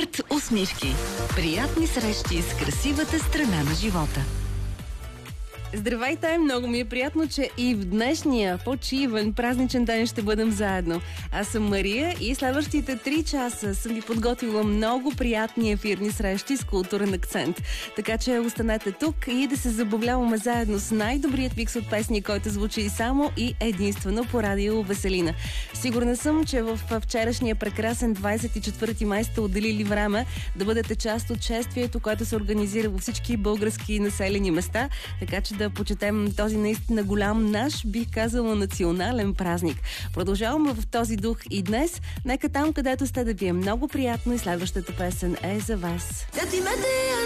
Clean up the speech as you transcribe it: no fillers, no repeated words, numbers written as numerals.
Път усмивки. Приятни срещи с красивата страна на живота. Здравейте! Много ми е приятно, че и в днешния почивен празничен ден ще бъдем заедно. Аз съм Мария и следващите 3 часа съм ви подготвила много приятни ефирни срещи с културен акцент. Така че останете тук и да се забавляваме заедно с най-добрият микс от песни, който звучи само и единствено по радио Веселина. Сигурна съм, че в вчерашния прекрасен 24 май сте отделили време да бъдете част от шествието, което се организира във всички български населени места, така че да почетем този наистина голям наш, бих казала, национален празник. Продължаваме в този дух и днес. Нека там, където сте, да ви е много приятно и следващата песен е за вас. Да ти мете